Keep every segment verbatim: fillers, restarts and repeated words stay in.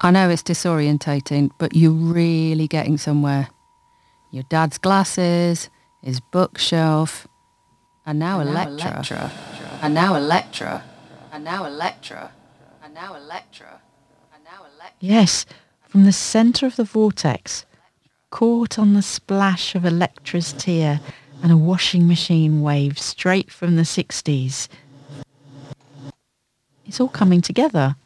I know it's disorientating, but you're really getting somewhere. Your dad's glasses, his bookshelf, and now and Electra. Now Electra. And now Electra. And now Electra. And now Electra. And now Electra. Yes, from the centre of the vortex, caught on the splash of Electra's tear and a washing machine wave straight from the sixties. It's all coming together.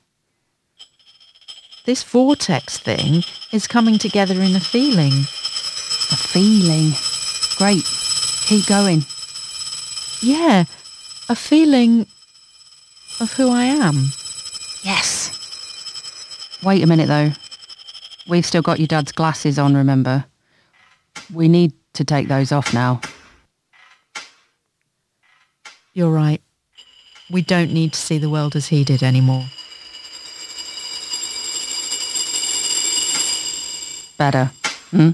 This vortex thing is coming together in a feeling. A feeling. Great. Keep going. Yeah, a feeling of who I am. Yes. Wait a minute though. We've still got your dad's glasses on, remember? We need to take those off now. You're right. We don't need to see the world as he did anymore. Better. Hmm?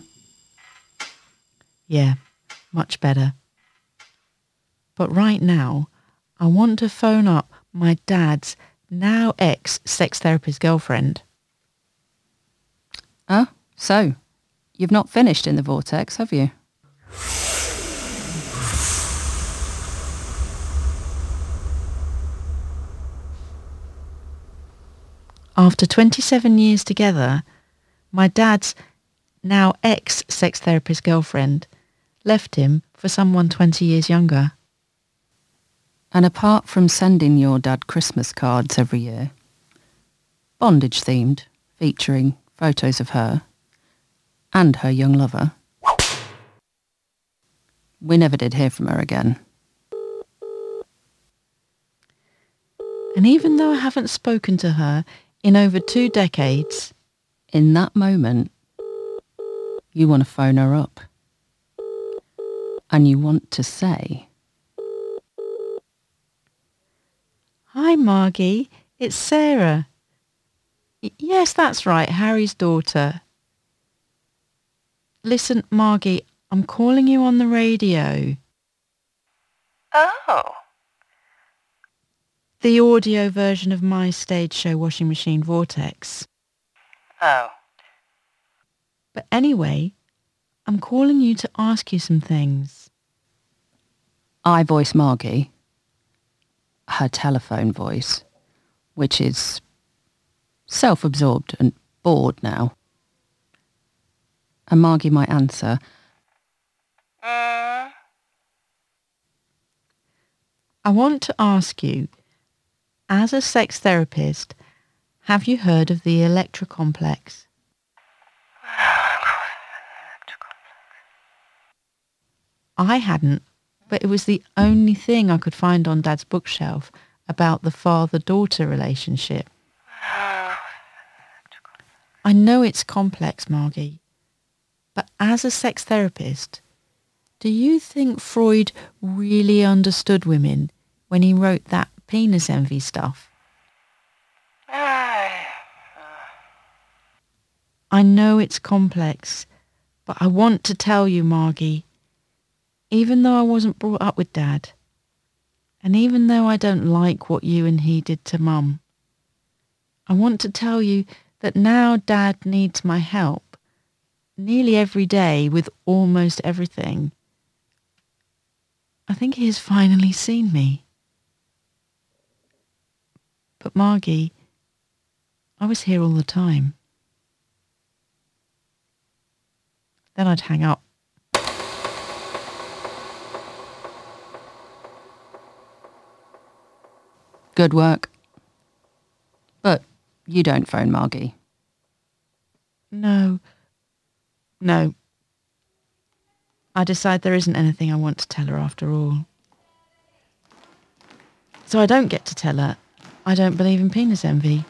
Yeah, much better. But right now, I want to phone up my dad's now ex-sex therapist girlfriend. Oh, so you've not finished in the vortex, have you? After twenty-seven years together, my dad's now ex-sex therapist girlfriend left him for someone twenty years younger. And apart from sending your dad Christmas cards every year, bondage themed, featuring photos of her and her young lover, we never did hear from her again. And even though I haven't spoken to her in over two decades, in that moment, you want to phone her up. And you want to say, "Hi, Margie, it's Sarah." Y- yes, that's right, Harry's daughter. "Listen, Margie, I'm calling you on the radio." Oh. The audio version of my stage show Washing Machine Vortex. Oh. But anyway, I'm calling you to ask you some things. I voice Margie, her telephone voice, which is self-absorbed and bored now. And Margie might answer, Mm. I want to ask you, as a sex therapist, have you heard of the Electra complex? I hadn't, but it was the only thing I could find on Dad's bookshelf about the father-daughter relationship. I know it's complex, Margie, but as a sex therapist, do you think Freud really understood women when he wrote that penis envy stuff? I know it's complex, but I want to tell you, Margie, even though I wasn't brought up with Dad, and even though I don't like what you and he did to Mum, I want to tell you that now Dad needs my help, nearly every day with almost everything. I think he has finally seen me. But Margie, I was here all the time. Then I'd hang up. good work. But you don't phone Margie. No. No. I decide there isn't anything I want to tell her after all. So I don't get to tell her I don't believe in penis envy.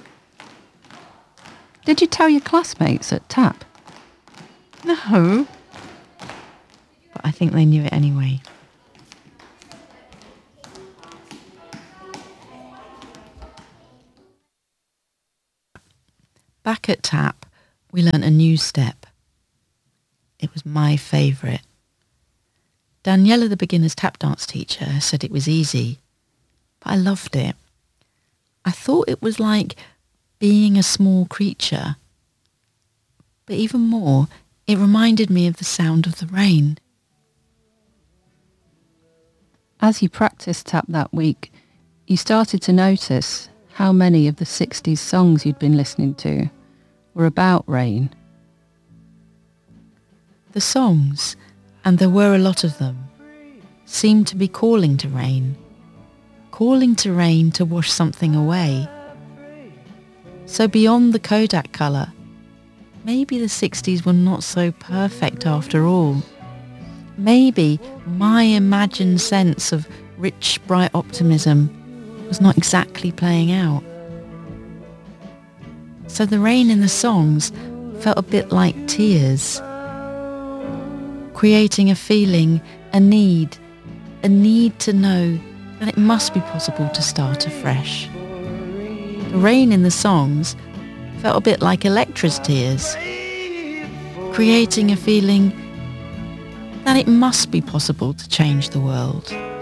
Did you tell your classmates at T A P? No. But I think they knew it anyway. Back at T A P, we learnt a new step. It was my favourite. Daniela, the beginner's tap dance teacher, said it was easy, but I loved it. I thought it was like being a small creature. But even more, it reminded me of the sound of the rain. As you practiced tap that week, you started to notice how many of the sixties songs you'd been listening to were about rain. The songs, and there were a lot of them, seemed to be calling to rain, calling to rain to wash something away. So beyond the Kodak colour, maybe the sixties were not so perfect after all. Maybe my imagined sense of rich, bright optimism was not exactly playing out. So the rain in the songs felt a bit like tears, creating a feeling, a need, a need to know that it must be possible to start afresh. The rain in the songs felt a bit like Electra's tears, creating a feeling that it must be possible to change the world.